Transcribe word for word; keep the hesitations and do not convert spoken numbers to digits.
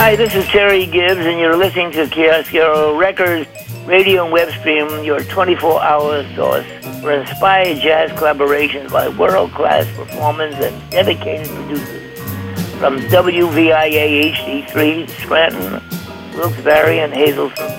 Hi, this is Terry Gibbs, and you're listening to Chiaroscuro Records radio and web stream, your twenty-four hour source for inspired jazz collaborations by world-class performers and dedicated producers. From W V I A H D three, Scranton, Wilkes-Barre, and Hazleton,